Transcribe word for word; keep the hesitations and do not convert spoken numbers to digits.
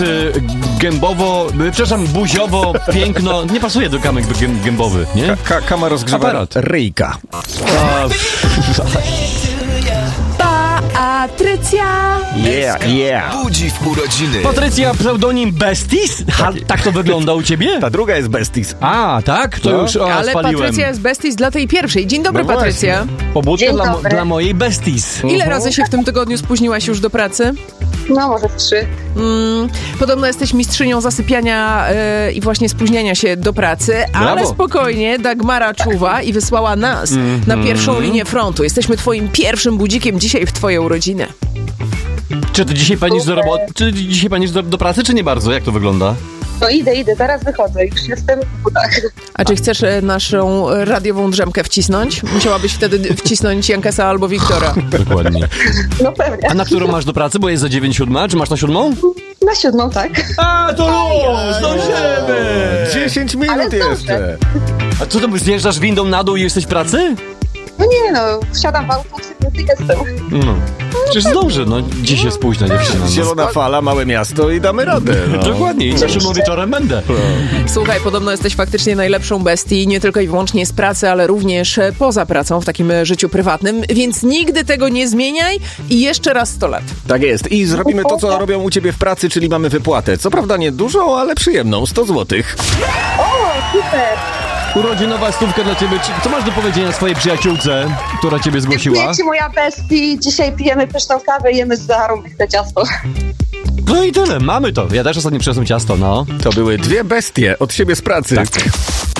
Gębowo, przepraszam, buziowo, piękno, nie pasuje do kamek gębowy, nie? Ka- ka- kama rozgrzewa Aparat. ryjka. A, Patrycja! Yeah, yeah. Budzi w urodziny. Patrycja, pseudonim Besties? Ha, tak to wygląda u ciebie? Ta druga jest Besties. A, tak? To No. już o, Ale spaliłem. Patrycja jest besties dla tej pierwszej. Dzień dobry, No Patrycja. Pobudka Dzień dla, mo- dobry. dla mojej Besties. Ile razy się w tym tygodniu spóźniłaś już do pracy? No może trzy. Mm, podobno jesteś mistrzynią zasypiania yy, i właśnie spóźniania się do pracy, ale Brawo. spokojnie, Dagmara czuwa i wysłała nas na pierwszą linię frontu. Jesteśmy twoim pierwszym budzikiem dzisiaj w twoje urodziny. Czy ty dzisiaj panisz do roboty? Czy dzisiaj panisz do, do pracy, czy nie bardzo? Jak to wygląda? No idę, idę, zaraz wychodzę. Już jestem w butach. A czy chcesz e, naszą e, radiową drzemkę wcisnąć? Musiałabyś wtedy d- wcisnąć Jankesa albo Wiktora. Dokładnie. No pewnie. A na którą masz do pracy? Bo jest za dziewięć siódma, czy masz na siódmą? Na siódmą, tak. A, to luz! Zdążymy! dziesięć minut Ale zdążę. jeszcze. A co to, zjeżdżasz windą na dół i jesteś w pracy? No nie no, wsiadam w auto, i jestem. No. Przecież zdąży, no. Dziś jest późna dziewczyna. No. Zielona fala, małe miasto i damy radę. No. Dokładnie, i na siódmą wieczorem będę. Słuchaj, podobno jesteś faktycznie najlepszą bestii, nie tylko i wyłącznie z pracy, ale również e, poza pracą, w takim e, życiu prywatnym, więc nigdy tego nie zmieniaj i jeszcze raz sto lat. Tak jest. I zrobimy to, co robią u ciebie w pracy, czyli mamy wypłatę. Co prawda nie dużą, ale przyjemną. sto złotych. O, super. Urodzinowa stówka dla ciebie. Czy- Co masz do powiedzenia swojej przyjaciółce, która ciebie zgłosiła? Dziękuję ci, moja bestii. Dzisiaj pijemy pyszną kawę, jemy zarąbiste ciasto. No i tyle, mamy to. Ja też ostatnio przyniosłem ciasto, no. To były dwie bestie od siebie z pracy. Tak.